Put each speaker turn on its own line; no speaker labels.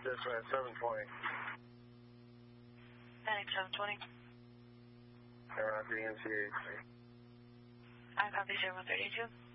Dispatch 720.
Panic 720.
Around the NCH.
I copy 0132.